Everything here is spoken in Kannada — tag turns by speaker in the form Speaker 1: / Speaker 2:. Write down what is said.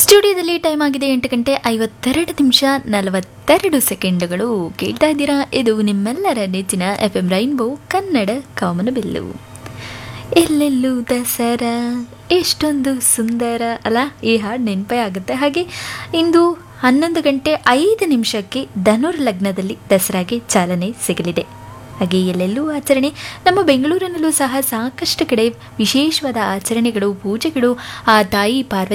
Speaker 1: ಸ್ಟುಡಿಯೋದಲ್ಲಿ ಟೈಮ್ ಆಗಿದೆ 8 ಗಂಟೆ 52 ನಿಮಿಷ 42 ಸೆಕೆಂಡುಗಳು. ಕೇಳ್ತಾ ಇದ್ದೀರಾ, ಇದು ನಿಮ್ಮೆಲ್ಲರ ನೆಚ್ಚಿನ FM ರೈನ್ಬೋ ಕನ್ನಡ ಕಾಮನಬಿಲ್ಲು. ಎಲ್ಲೆಲ್ಲೂ ದಸರಾ ಎಷ್ಟೊಂದು ಸುಂದರ ಅಲ್ಲ, ಈ ಹಾಡು ನೆನಪೇ ಆಗುತ್ತೆ. ಹಾಗೆ ಇಂದು 11 ಗಂಟೆ 5 ನಿಮಿಷಕ್ಕೆ ಧನುರ್ ಲಗ್ನದಲ್ಲಿ ದಸರಾಗೆ ಚಾಲನೆ ಸಿಗಲಿದೆ. ಹಾಗೆ ಎಲ್ಲೆಲ್ಲೂ ಆಚರಣೆ. ನಮ್ಮ ಬೆಂಗಳೂರಿನಲ್ಲೂ ಸಹ ಸಾಕಷ್ಟು ಕಡೆ ವಿಶೇಷವಾದ ಆಚರಣೆಗಳು, ಪೂಜೆಗಳು, ಆ ತಾಯಿ ಪಾರ್ವತಿ